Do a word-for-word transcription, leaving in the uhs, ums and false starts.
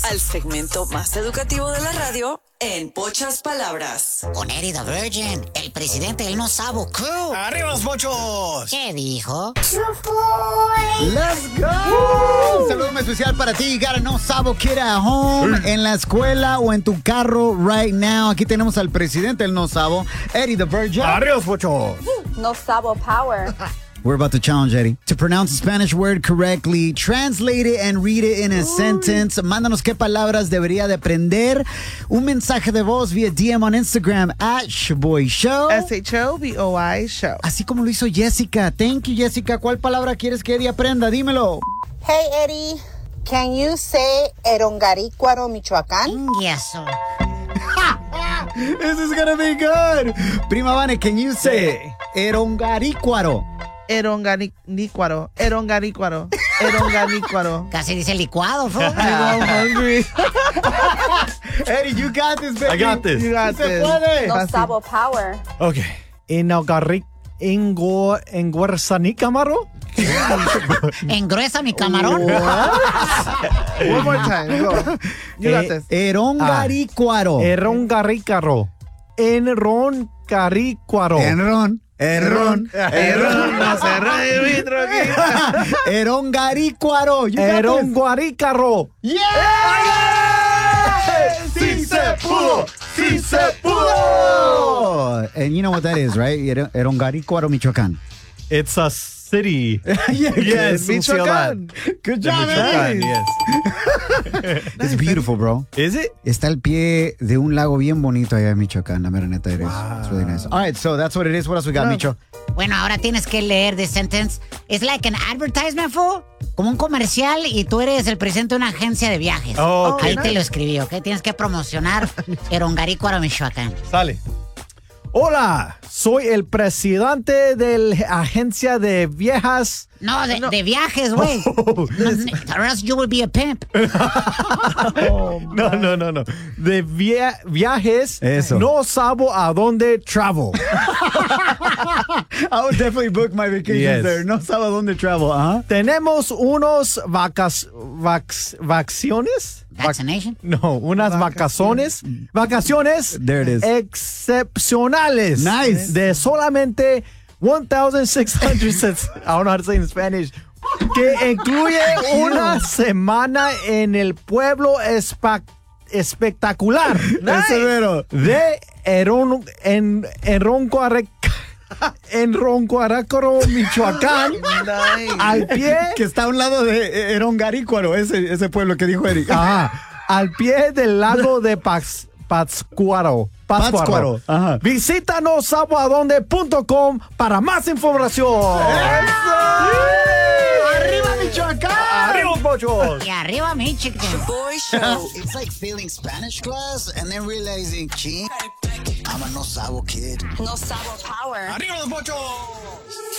al segmento más educativo de la radio en pocas palabras. Con Eddie the Virgin, el presidente del No Sabo Crew. ¡Arriba los pochos! ¿Qué dijo? ¡Let's go! Un saludo muy especial para ti. You got a No Sabo Kid at home, en la escuela o en tu carro right now. Aquí tenemos al presidente del No Sabo, Eddie the Virgin. ¡Arriba los pochos! No Sabo Power. We're about to challenge Eddie to pronounce a Spanish word correctly, translate it and read it in a sentence. Mándanos qué palabras debería de aprender. Un mensaje de voz vía D M on Instagram at Shoboy Show. S H O B O I Show. Así como lo hizo Jessica. Thank you, Jessica. ¿Cuál palabra quieres que Eddie aprenda? Dímelo. Hey, Eddie, can you say Erongarícuaro, Michoacán? Yeso. This is gonna be good. Prima Vane, can you say Erongarícuaro? Eronganícuaro. Eronganícuaro. Eronganícuaro. Casi dice licuado, fool. I'm hungry. Eddie, you got this, baby. I got this. You got Se this. puede. No Sabo Power. Okay. Inaugari... Ingo... Enguerzanícamaro? Engruesa mi camarón. One more time. Go. You got Eh, this. Erongarícuaro. Errongarícaro. Enrongarícuaro. Enron. Errón. Errón, no se ríe mi troquita. Erongarícuaro. You got this. Errongarícaro. Yeah! ¡Sí se pudo! ¡Sí se pudo! And you know what that is, right? Ero- Erongarícuaro, Michoacán. It's a city. Yeah, Yes, Michoacán. Good job, Michoacán, Eddie. yes. It's beautiful, bro. Is it? Está al pie de un lago bien bonito allá en Michoacán, la mera neta eres. Wow. It's really nice. All right, so that's what it is. What else we got, Micho? Bueno, ahora tienes que leer the sentence. It's like an advertisement, fool. Como un comercial y tú eres el presidente de una agencia de viajes. Oh, okay. Ahí te lo escribí, ¿ok? Tienes que promocionar Erongarícuaro, Michoacán. Sale. Hola, soy el presidente de la agencia de viejas. No, de, de viajes, güey. No, or else you will be a pimp. No, no, no, no. De via- viajes. Eso. No sabo a dónde travel. I would definitely book my vacations Yes. there. No sabe a dónde travel, ¿ah? Tenemos unos vacas, vax, vacaciones. Vaccination. No, unas vacaciones. Vacaciones. There it is. Excepcionales. Nice. De solamente one thousand six hundred cents. I don't know how to say in Spanish. Que incluye una semana en el pueblo espa- espectacular. Ese mero. De Eron, en, Enroncuare- Enroncuarácaro, Michoacán. Nice. Al pie. Que está a un lado de Erongarícuaro, ese, ese pueblo que dijo Eric. Ajá. Al pie del lago de Pax, Pátzcuaro. Pátzcuaro. Ajá. Visítanos saboadonde punto com para más información. ¡Arriba, Michoacán! ¡Arriba, pochos! Y arriba, mi chica. Boy Show. It's like failing Spanish class and then realizing, ching, I'm a no sabo kid. No Sabo Power. ¡Arriba los pochos!